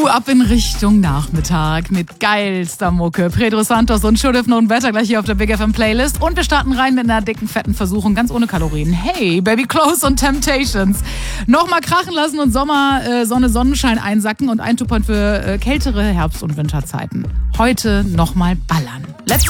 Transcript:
Ab in Richtung Nachmittag mit geilster Mucke. Pedro Santos und Should Have Known Better gleich hier auf der Big FM Playlist. Und wir starten rein mit einer dicken, fetten Versuchung, ganz ohne Kalorien. Hey, Baby Close und Temptations. Nochmal krachen lassen und Sommer, Sonne, Sonnenschein einsacken und eintuppern für kältere Herbst- und Winterzeiten. Heute nochmal ballern. Let's go!